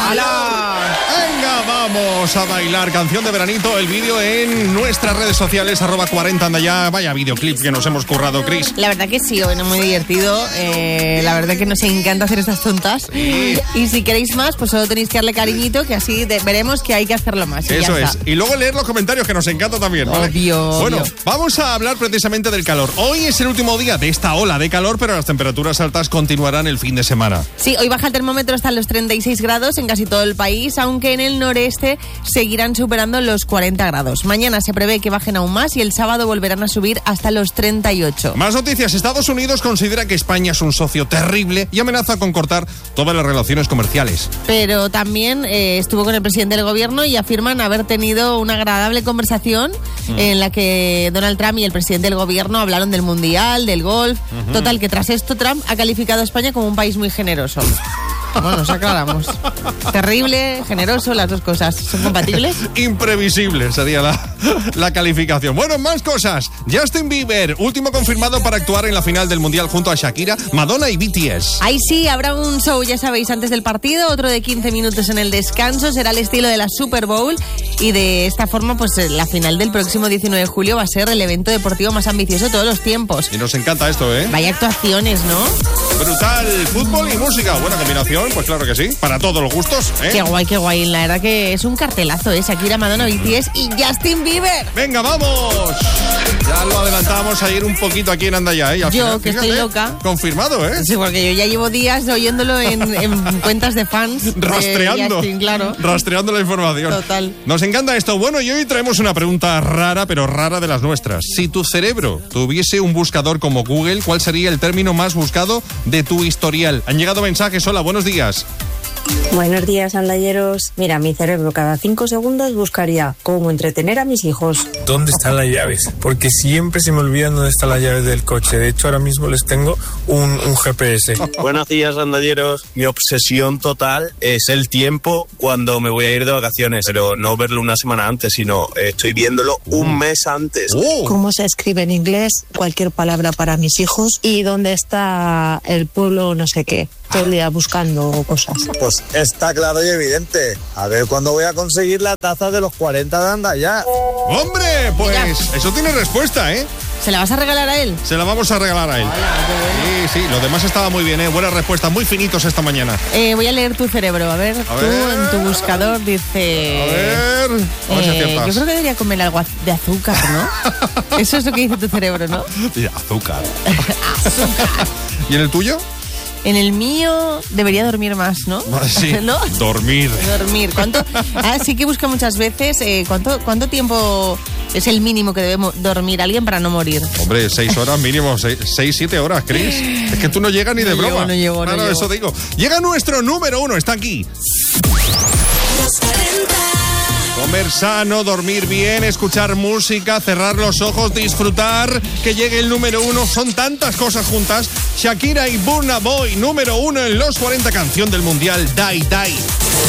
¡Hala! Venga, vamos a bailar. Canción de veranito, el vídeo en nuestras redes sociales, @40 anda ya. Vaya videoclip que nos hemos currado, Cris. La verdad que sí, bueno, muy divertido. La verdad que nos encanta hacer estas tontas. Y si queréis más, pues solo tenéis que darle cariñito, que así veremos que hay que hacerlo más. Eso es. Y luego leer los comentarios, que nos encanta también, ¿vale? Obvio. Bueno, vamos a hablar precisamente del calor. Hoy es el último día de esta ola de calor, pero las temperaturas altas continuarán el fin de semana. Sí, hoy baja el termómetro hasta los 36 grados en casi todo el país, aunque en el noreste seguirán superando los 40 grados. Mañana se prevé que bajen aún más y el sábado volverán a subir hasta los 38. Más noticias. Estados Unidos considera que España es un socio terrible y amenaza con cortar todas las relaciones comerciales. Pero también estuvo con el presidente del gobierno y afirman haber tenido una agradable conversación en la que Donald Trump y el presidente del gobierno hablaron del mundial, del golf. Total, que tras esto Trump ha calificado a España como un país muy generoso. Bueno, nos aclaramos. Terrible, generoso, las dos cosas. ¿Son compatibles? Imprevisible sería la calificación. Bueno, más cosas. Justin Bieber, último confirmado para actuar en la final del Mundial junto a Shakira, Madonna y BTS. Ahí sí, habrá un show, ya sabéis, antes del partido, otro de 15 minutos en el descanso. Será el estilo de la Super Bowl y de esta forma, pues la final del próximo 19 de julio va a ser el evento deportivo más ambicioso de todos los tiempos. Y nos encanta esto, ¿eh? Vaya actuaciones, ¿no? Brutal, fútbol y música. Buena combinación, pues claro que sí. Para todos los gustos, ¿eh? Qué guay, qué guay. La verdad que es un cartelazo, ¿eh? Shakira, Madonna, BTS y Justin Bieber. ¡Venga, vamos! Ya lo adelantábamos ayer un poquito aquí en Andaya, ¿eh? Yo, final, que fíjate, estoy loca. Confirmado, ¿eh? Sí, porque yo ya llevo días oyéndolo en cuentas de fans. Rastreando. Justin, claro. Rastreando la información. Total. Nos encanta esto. Bueno, y hoy traemos una pregunta rara, pero rara de las nuestras. Si tu cerebro tuviese un buscador como Google, ¿cuál sería el término más buscado de tu historial? Han llegado mensajes. Hola, buenos días. Buenos días, andayeros. Mira, mi cerebro cada 5 segundos buscaría cómo entretener a mis hijos. ¿Dónde están las llaves? Porque siempre se me olvidan dónde están las llaves del coche. De hecho, ahora mismo les tengo un GPS. Buenos días, andayeros. Mi obsesión total es el tiempo cuando me voy a ir de vacaciones. Pero no verlo una semana antes, sino estoy viéndolo un mes antes. ¿Cómo se escribe en inglés cualquier palabra para mis hijos? ¿Y dónde está el pueblo no sé qué? Todo el día buscando cosas. Pues está claro y evidente. A ver cuándo voy a conseguir la taza de los 40 de Andaya. ¡Hombre! Pues eso tiene respuesta, ¿eh? ¿Se la vas a regalar a él? Se la vamos a regalar a él. Hola, sí, lo demás estaba muy bien, ¿eh? Buena respuesta, muy finitos esta mañana. Voy a leer tu cerebro, a ver, en tu buscador dice... A ver si aciertas. Yo creo que debería comer algo de azúcar, ¿no? Eso es lo que dice tu cerebro, ¿no? Azúcar. Azúcar. ¿Y en el tuyo? En el mío debería dormir más, ¿no? Sí, ¿no? Dormir. ¿Cuánto? Sí que busca muchas veces ¿cuánto tiempo es el mínimo que debe dormir alguien para no morir? Hombre, 6 horas mínimo, 6-7 horas, Cris. Es que tú no llegas ni de broma. No llego. Eso digo. Llega nuestro número 1, está aquí. Comer sano, dormir bien, escuchar música, cerrar los ojos, disfrutar, que llegue el número 1. Son tantas cosas juntas. Shakira y Burna Boy, número 1 en los 40, canción del Mundial, Die Die.